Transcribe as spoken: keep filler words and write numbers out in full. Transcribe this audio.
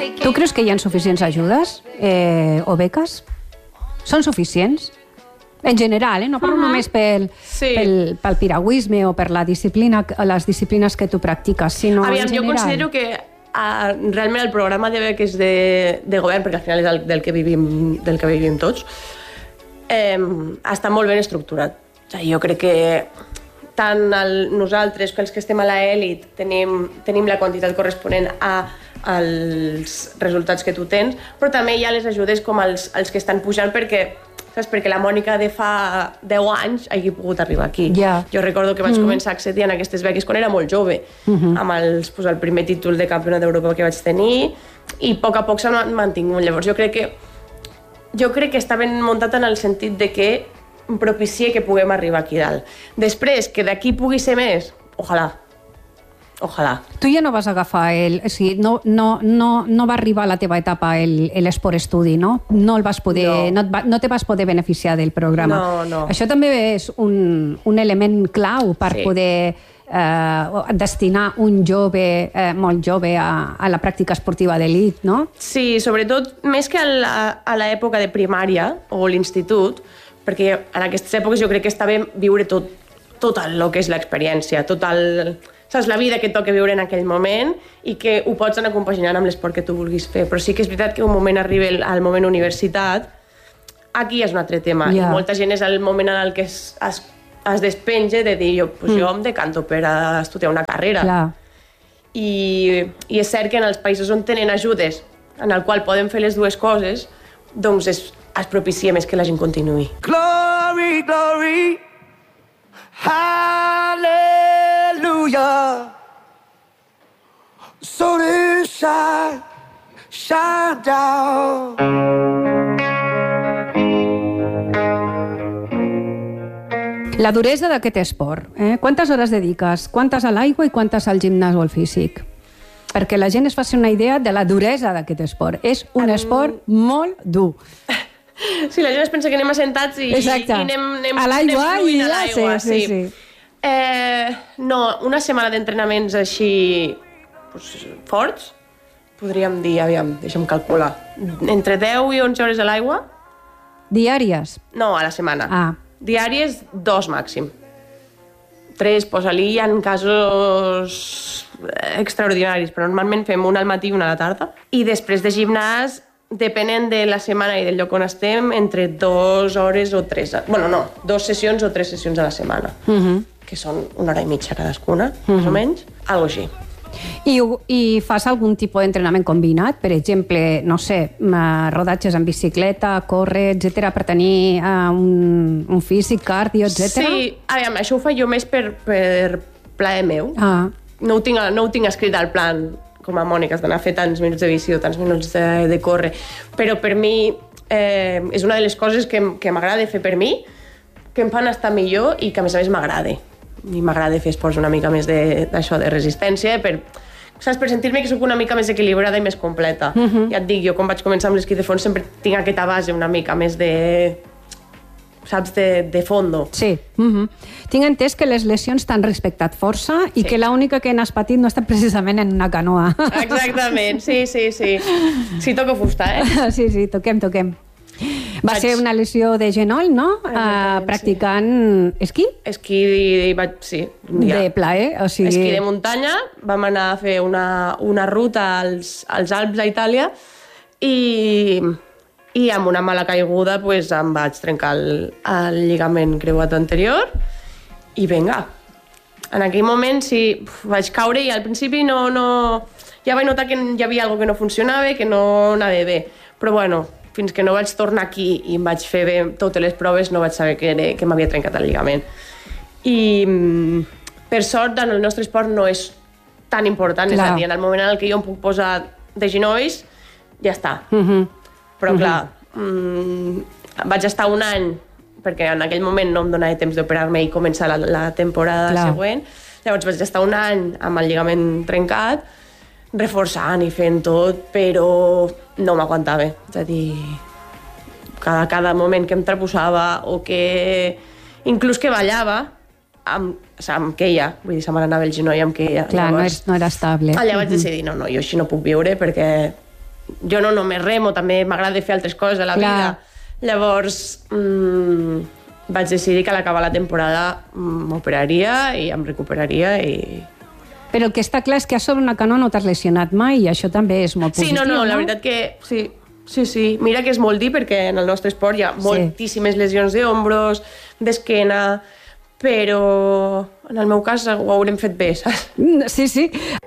Tu creus que hi ha suficients ajudes eh, o beques? Són suficients? En general, eh? No parlo uh -huh. només pel, sí. pel, pel piragüisme o per la disciplina, les disciplines que tu practiques, sinó Aviam, en general. Jo considero que uh, realment el programa de beques de, de govern, perquè al final és el, del, que vivim, del que vivim tots, eh, està molt ben estructurat. O sigui, jo crec que tant el, nosaltres que els que estem a l'elit tenim, tenim la quantitat corresponent a als resultats que tu tens, però també hi ha les ajudes com els, els que estan pujant perquè saps? Perquè la Mònica de fa deu anys hagi pogut arribar aquí. Yeah. Jo recordo que vaig mm. començar a accedir en aquestes beques quan era molt jove, mm -hmm. amb els, pues, el primer títol de campionat d'Europa que vaig tenir, i a poc a poc s'han mantingut. Llavors jo crec que jo crec que està ben muntat en el sentit de que propicia que puguem arribar aquí dalt. Després, que d'aquí pugui ser més, ojalà. Ojalà. Tu ja no vas agafar el... O sigui, no, no, no, no va arribar a la teva etapa l'esport estudi, no? No el vas poder... No, no, va, no te vas poder beneficiar del programa. No, no. Això també és un, un element clau per sí. poder eh, destinar un jove, eh, molt jove, a, a la pràctica esportiva d'elit, no? Sí, sobretot, més que a l'època de primària o l'institut, perquè en aquestes èpoques jo crec que està bé viure tot, tot el que és l'experiència, tot el... saps, la vida que et toca viure en aquell moment i que ho pots anar compaginant amb l'esport que tu vulguis fer. Però sí que és veritat que un moment arriba al moment universitat, aquí és un altre tema. Yeah. I molta gent és el moment en el que es, es, es despenja de dir jo, pues mm. jo em decanto per a estudiar una carrera. Clar. I, I és cert que en els països on tenen ajudes, en el qual poden fer les dues coses, doncs es, es propicia més que la gent continuï. Glory, glory, hallelujah. So this shine, shine down. La duresa d'aquest esport. Eh? Quantes hores dediques? Quantes a l'aigua i quantes al gimnàs o al físic? Perquè la gent es faci una idea de la duresa d'aquest esport. És un um... esport molt dur. Sí, la gent es pensa que anem assentats i, i anem, anem, a l'aigua anem i a l'aigua. Sí, sí, sí. sí. Eh, no, una setmana d'entrenaments així pues, forts, podríem dir, aviam, deixa'm calcular, entre deu i onze hores a l'aigua. Diàries? No, a la setmana. Ah. Diàries, dos màxim. Tres, posa-li, hi ha casos extraordinaris, però normalment fem una al matí i una a la tarda. I després de gimnàs, depenent de la setmana i del lloc on estem, entre dues hores o tres... Bueno, no, dues sessions o tres sessions a la setmana, uh-huh. que són una hora i mitja cadascuna, uh-huh. més o menys, algo així. I, I fas algun tipus d'entrenament combinat? Per exemple, no sé, rodatges en bicicleta, córrer, etcètera, per tenir uh, un, un físic, cardio, etcètera? Sí, aviam, això ho faig jo més per, per plaer meu. Ah. No ho tinc, no ho tinc escrit al plan, com a Mònica, has d'anar a fer tants minuts de bici o tants minuts de, de córrer, però per mi eh, és una de les coses que, que m'agrada fer per mi, que em fan estar millor i que a més a més m'agrada. I m'agrada fer esports una mica més d'això, de, de resistència, per, saps, per sentir-me que soc una mica més equilibrada i més completa. Uh-huh. Ja et dic, jo quan vaig començar amb l'esquí de fons sempre tinc aquesta base una mica més de... saps, de, de fondo. Sí. Uh-huh. Tinc entès que les lesions t'han respectat força i sí. que l'única que n'has patit no està precisament en una canoa. Exactament, sí, sí, sí. Sí, toco fusta, eh? Sí, sí, toquem, toquem. Va vaig... ser una lesió de genoll, no? Uh, practicant sí. esquí? Esquí, i vaig, sí. Ja. De plaer, o sigui... Esquí de muntanya, vam anar a fer una, una ruta als, als Alps a Itàlia i, i amb una mala caiguda pues, em vaig trencar el, el lligament creuat anterior i vinga. En aquell moment sí, vaig caure i al principi no, no, ja vaig notar que hi havia alguna cosa que no funcionava, que no anava bé. Però bueno, fins que no vaig tornar aquí i em vaig fer bé totes les proves, no vaig saber que, era, que m'havia trencat el lligament. I per sort, en el nostre esport no és tan important, clar. És a dir, en el moment en el que jo em puc posar de genolls, ja està. Uh-huh. Però uh-huh. clar, mmm, vaig estar un any, perquè en aquell moment no em donava temps d'operar-me i començar la, la temporada clar. següent, llavors vaig estar un any amb el lligament trencat, reforçant i fent tot, però no m'aguantava. És a dir, cada, cada moment que em traposava o que... Inclús que ballava, amb, o sigui, amb queia, vull dir, se m'anava el genoll amb queia. Clar, llavors, no, és, no era estable. Allà vaig decidir, no, no, jo així no puc viure perquè jo no només remo, també m'agrada fer altres coses a la Clar. vida. Llavors, mmm, vaig decidir que a l'acabar la temporada m'operaria i em recuperaria i... Però el que està clar és que a sobre una canoa no t'has lesionat mai i això també és molt positiu, sí, no, no, no? la veritat que sí, sí, sí. Mira que és molt dir perquè en el nostre esport hi ha sí. moltíssimes lesions d'ombros, d'esquena, però en el meu cas ho haurem fet bé, saps? Sí, sí.